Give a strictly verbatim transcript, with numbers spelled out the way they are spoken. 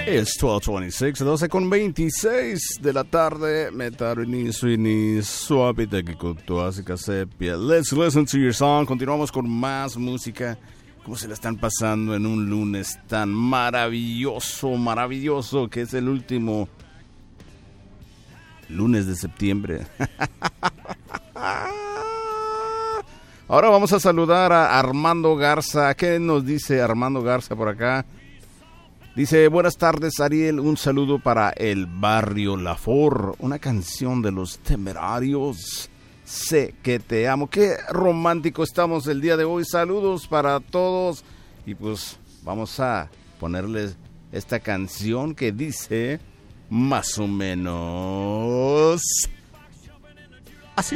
It's twelve twenty-six, doce con veintiséis de la tarde. Metarini, Sweeney, Suavita, Kikutu, Asika Sepia. Let's listen to your song. Continuamos con más música. ¿Cómo se la están pasando en un lunes tan maravilloso, maravilloso, que es el último lunes de septiembre? Ahora vamos a saludar a Armando Garza. ¿Qué nos dice Armando Garza por acá? Dice, buenas tardes, Ariel, un saludo para el barrio Lafor, una canción de los Temerarios, sé que te amo. Qué romántico estamos el día de hoy, saludos para todos. Y pues vamos a ponerles esta canción que dice más o menos así.